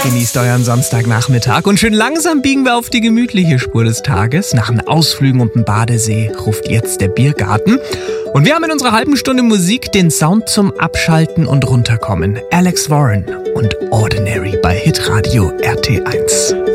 Genießt euren Samstagnachmittag und schön langsam biegen wir auf die gemütliche Spur des Tages. Nach den Ausflügen um den Badesee ruft jetzt der Biergarten. Und wir haben in unserer halben Stunde Musik den Sound zum Abschalten und Runterkommen. Alex Warren und Ordinary bei Hitradio RT1.